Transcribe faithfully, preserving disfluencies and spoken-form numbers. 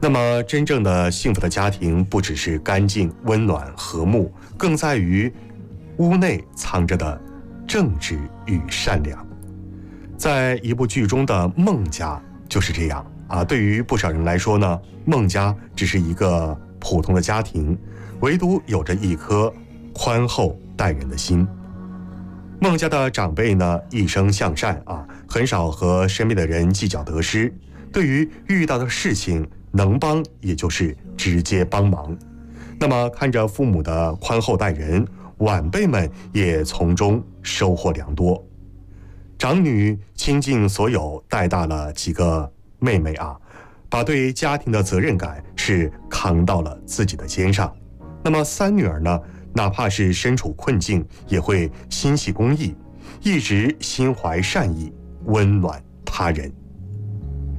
那么，真正的幸福的家庭，不只是干净、温暖、和睦，更在于屋内藏着的正直与善良。在一部剧中的孟家就是这样啊。对于不少人来说呢，孟家只是一个普通的家庭，唯独有着一颗宽厚待人的心。孟家的长辈呢，一生向善啊，很少和身边的人计较得失。对于遇到的事情，能帮也就是直接帮忙。那么看着父母的宽厚待人，晚辈们也从中收获良多。长女倾尽所有带大了几个妹妹啊，把对家庭的责任感是扛到了自己的肩上。那么三女儿呢，哪怕是身处困境，也会心系公益，一直心怀善意，温暖他人。